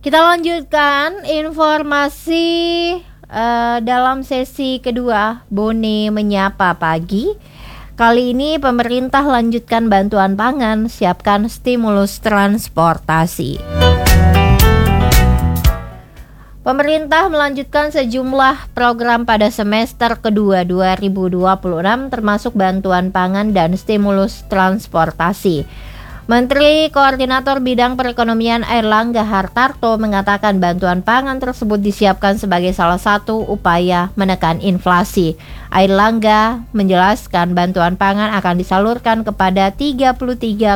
Kita lanjutkan informasi dalam sesi kedua Bone Menyapa Pagi. Kali ini pemerintah lanjutkan bantuan pangan, siapkan stimulus transportasi. Pemerintah melanjutkan sejumlah program pada semester kedua 2026 termasuk bantuan pangan dan stimulus transportasi. Menteri Koordinator Bidang Perekonomian Airlangga Hartarto mengatakan bantuan pangan tersebut disiapkan sebagai salah satu upaya menekan inflasi. Airlangga menjelaskan bantuan pangan akan disalurkan kepada 33,24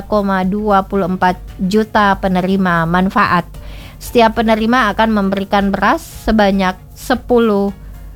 juta penerima manfaat. Setiap penerima akan memberikan beras sebanyak 10.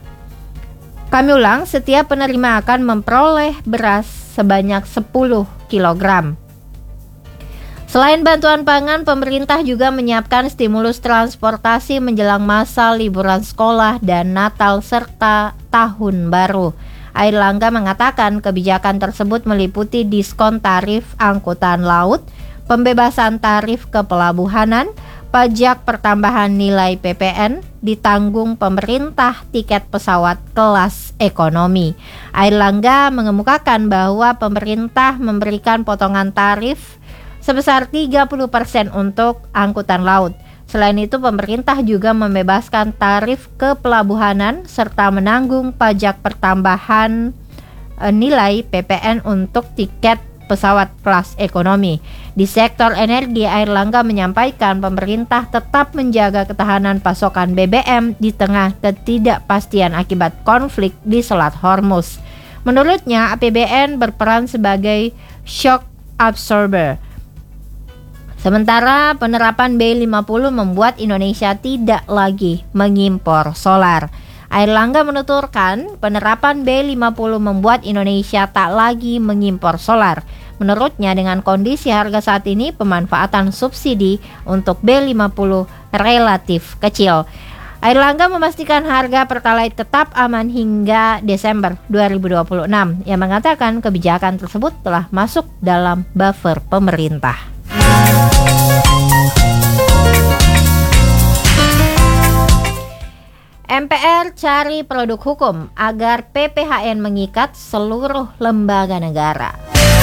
Setiap penerima akan memperoleh beras sebanyak 10 kg. Selain bantuan pangan, pemerintah juga menyiapkan stimulus transportasi menjelang masa liburan sekolah dan Natal serta Tahun Baru. Airlangga mengatakan kebijakan tersebut meliputi diskon tarif angkutan laut, pembebasan tarif kepelabuhanan, pajak pertambahan nilai PPN, ditanggung pemerintah tiket pesawat kelas ekonomi. Airlangga mengemukakan bahwa pemerintah memberikan potongan tarif sebesar 30% untuk angkutan laut. Selain itu, pemerintah juga membebaskan tarif kepelabuhanan serta menanggung pajak pertambahan nilai PPN untuk tiket pesawat kelas ekonomi. Di sektor energi, Airlangga menyampaikan pemerintah tetap menjaga ketahanan pasokan BBM di tengah ketidakpastian akibat konflik di Selat Hormuz. Menurutnya, APBN berperan sebagai shock absorber. Sementara penerapan B50 membuat Indonesia tidak lagi mengimpor solar. Airlangga menuturkan penerapan B50 membuat Indonesia tak lagi mengimpor solar. Menurutnya dengan kondisi harga saat ini pemanfaatan subsidi untuk B50 relatif kecil. Airlangga memastikan harga Pertalite tetap aman hingga Desember 2026. Yang mengatakan kebijakan tersebut telah masuk dalam buffer pemerintah. MPR cari produk hukum agar PPHN mengikat seluruh lembaga negara.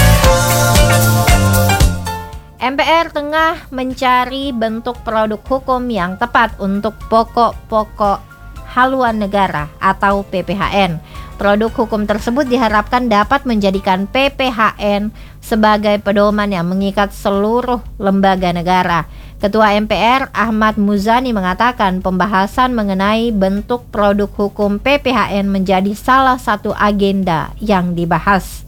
MPR tengah mencari bentuk produk hukum yang tepat untuk pokok-pokok haluan negara atau PPHN. Produk hukum tersebut diharapkan dapat menjadikan PPHN sebagai pedoman yang mengikat seluruh lembaga negara. Ketua MPR Ahmad Muzani mengatakan pembahasan mengenai bentuk produk hukum PPHN menjadi salah satu agenda yang dibahas.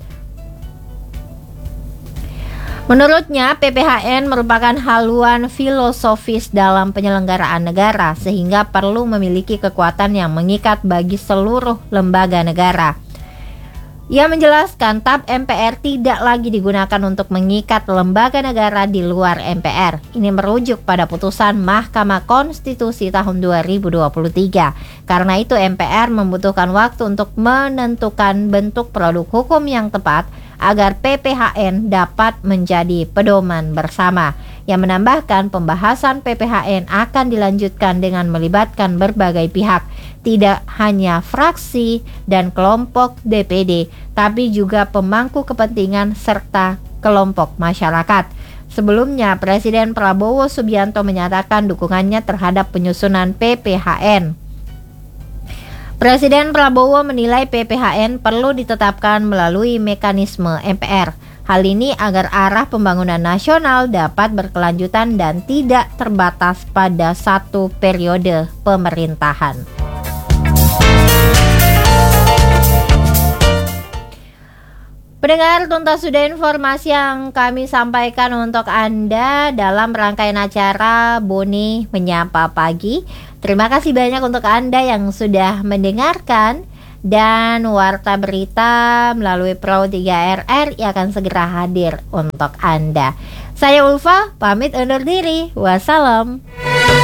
Menurutnya, PPHN merupakan haluan filosofis dalam penyelenggaraan negara sehingga perlu memiliki kekuatan yang mengikat bagi seluruh lembaga negara. Ia menjelaskan TAP MPR tidak lagi digunakan untuk mengikat lembaga negara di luar MPR. Ini merujuk pada putusan Mahkamah Konstitusi tahun 2023. Karena itu MPR membutuhkan waktu untuk menentukan bentuk produk hukum yang tepat agar PPHN dapat menjadi pedoman bersama. Yang menambahkan pembahasan PPHN akan dilanjutkan dengan melibatkan berbagai pihak, tidak hanya fraksi dan kelompok DPD, tapi juga pemangku kepentingan serta kelompok masyarakat. Sebelumnya, Presiden Prabowo Subianto menyatakan dukungannya terhadap penyusunan PPHN. Presiden Prabowo menilai PPHN perlu ditetapkan melalui mekanisme MPR. Hal ini agar arah pembangunan nasional dapat berkelanjutan dan tidak terbatas pada satu periode pemerintahan. Pendengar, tuntas sudah informasi yang kami sampaikan untuk Anda dalam rangkaian acara Bone Menyapa Pagi. Terima kasih banyak untuk Anda yang sudah mendengarkan, dan Warta Berita melalui Pro 3 RRI akan segera hadir untuk Anda. Saya Ulfa, pamit undur diri. Wassalam.